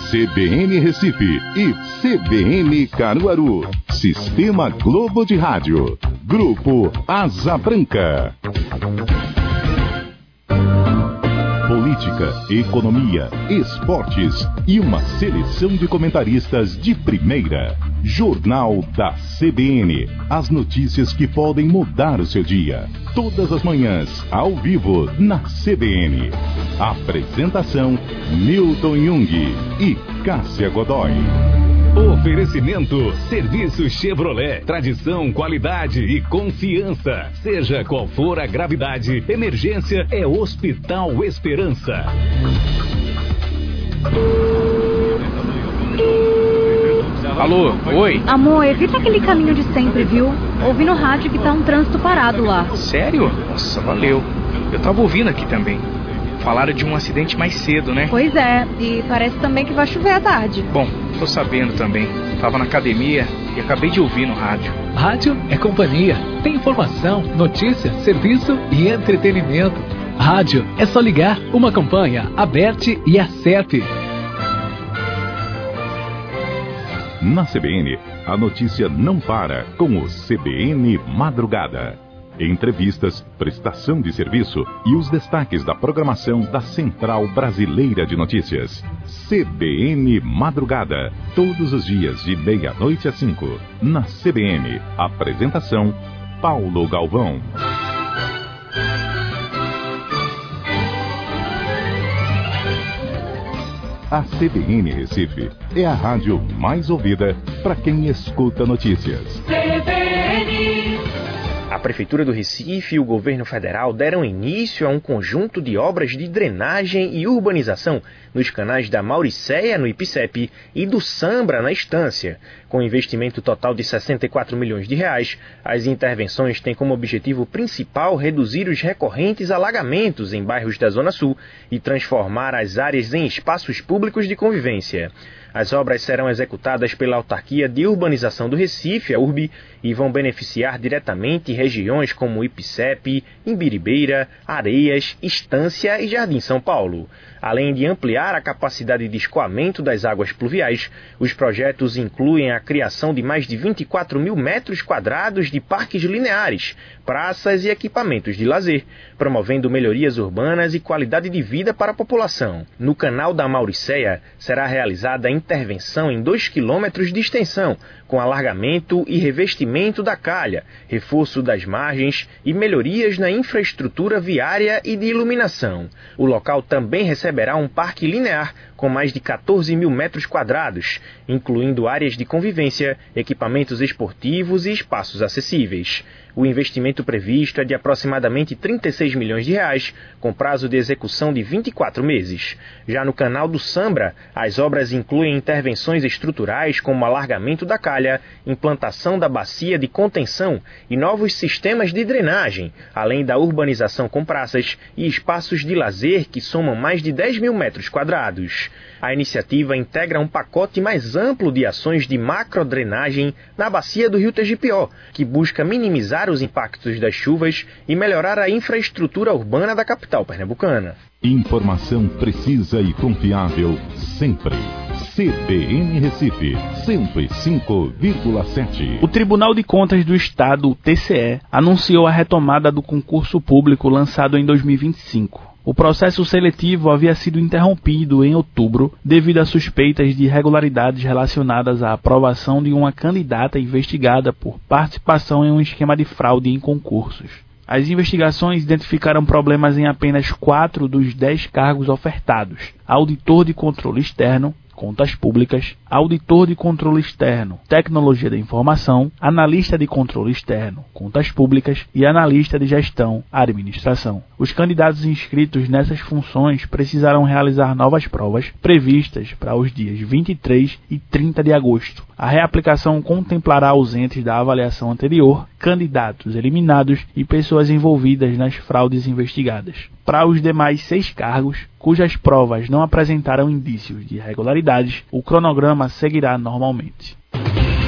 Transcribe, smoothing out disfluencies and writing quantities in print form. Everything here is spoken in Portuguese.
CBN Recife e CBN Caruaru. Sistema Globo de Rádio. Grupo Asa Branca. Política, economia, esportes e uma seleção de comentaristas de primeira. Jornal da CBN. As notícias que podem mudar o seu dia. Todas as manhãs, ao vivo, na CBN. Apresentação: Milton Jung e Cássia Godoy. Oferecimento: Serviço Chevrolet. Tradição, qualidade e confiança. Seja qual for a gravidade, emergência é Hospital Esperança. Alô, oi? Amor, evita aquele caminho de sempre, viu? Ouvi no rádio que tá um trânsito parado lá. Sério? Nossa, valeu. Eu tava ouvindo aqui também. Falaram de um acidente mais cedo, né? Pois é, e parece também que vai chover à tarde. Bom, tô sabendo também. Tava na academia e acabei de ouvir no rádio. Rádio é companhia. Tem informação, notícia, serviço e entretenimento. Rádio é só ligar. Uma campanha, Aberte e a CEP. Na CBN, a notícia não para com o CBN Madrugada. Entrevistas, prestação de serviço e os destaques da programação da Central Brasileira de Notícias. CBN Madrugada, todos os dias de meia-noite às 5. Na CBN, apresentação: Paulo Galvão. A CBN Recife é a rádio mais ouvida para quem escuta notícias. A Prefeitura do Recife e o governo federal deram início a um conjunto de obras de drenagem e urbanização nos canais da Mauricéia, no IPCEP, e do Sambra, na Estância. Com investimento total de 64 milhões de reais, as intervenções têm como objetivo principal reduzir os recorrentes alagamentos em bairros da Zona Sul e transformar as áreas em espaços públicos de convivência. As obras serão executadas pela Autarquia de Urbanização do Recife, a URB, e vão beneficiar diretamente regiões como IPCEP, Imbiribeira, Areias, Estância e Jardim São Paulo. Além de ampliar a capacidade de escoamento das águas pluviais, os projetos incluem a criação de mais de 24 mil metros quadrados de parques lineares, praças e equipamentos de lazer, promovendo melhorias urbanas e qualidade de vida para a população. No canal da Mauricéia, será realizada a intervenção em 2 quilômetros de extensão, com alargamento e revestimento da calha, reforço das margens e melhorias na infraestrutura viária e de iluminação. O local também receberá um parque linear com mais de 14 mil metros quadrados, incluindo áreas de convivência, equipamentos esportivos e espaços acessíveis. O investimento previsto é de aproximadamente 36 milhões de reais, com prazo de execução de 24 meses. Já no canal do Sambra, as obras incluem intervenções estruturais como alargamento da calha, implantação da bacia de contenção e novos sistemas de drenagem, além da urbanização com praças e espaços de lazer que somam mais de 10 mil metros quadrados. A iniciativa integra um pacote mais amplo de ações de macrodrenagem na bacia do Rio Tegipió, que busca minimizar os impactos das chuvas e melhorar a infraestrutura urbana da capital pernambucana. Informação precisa e confiável sempre. CBN Recife 105,7. O Tribunal de Contas do Estado, o TCE, anunciou a retomada do concurso público lançado em 2025. O processo seletivo havia sido interrompido em outubro devido a suspeitas de irregularidades relacionadas à aprovação de uma candidata investigada por participação em um esquema de fraude em concursos. As investigações identificaram problemas em apenas 4 dos 10 cargos ofertados: auditor de controle externo, Contas Públicas, Auditor de Controle Externo, Tecnologia da Informação, Analista de Controle Externo, Contas Públicas e Analista de Gestão, Administração. Os candidatos inscritos nessas funções precisaram realizar novas provas previstas para os dias 23 e 30 de agosto. A reaplicação contemplará ausentes da avaliação anterior, candidatos eliminados e pessoas envolvidas nas fraudes investigadas. Para os demais 6 cargos, cujas provas não apresentaram indícios de irregularidades, o cronograma seguirá normalmente.